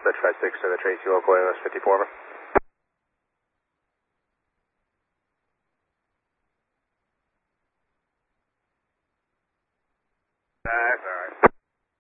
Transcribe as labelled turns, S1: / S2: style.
S1: split 5-6 to the Tracy local AOS 54, over.
S2: That's